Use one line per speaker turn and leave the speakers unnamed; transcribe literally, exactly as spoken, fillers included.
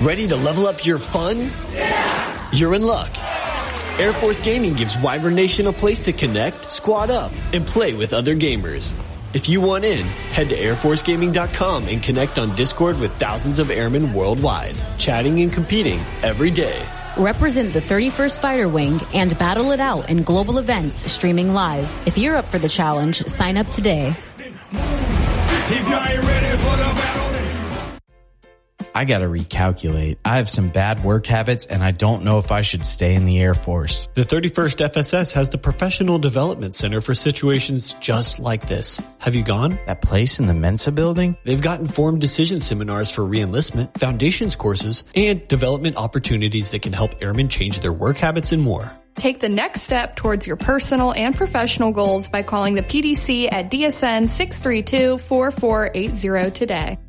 Ready to level up your fun? Yeah! You're in luck. Air Force Gaming gives Wyvern Nation a place to connect, squad up, and play with other gamers. If you want in, head to air force gaming dot com and connect on Discord with thousands of airmen worldwide, chatting and competing every day.
Represent the thirty-first Fighter Wing and battle it out in global events streaming live. If you're up for the challenge, sign up today.
If you ain't ready for the battle,
I gotta recalculate. I have some bad work habits and I don't know if I should stay in the Air Force.
The thirty-first F S S has the Professional Development Center for situations just like this. Have you gone?
That place in the Mensa building?
They've got informed decision seminars for reenlistment, foundations courses, and development opportunities that can help airmen change their work habits and more.
Take the next step towards your personal and professional goals by calling the P D C at D S N six three two, four four eight zero today.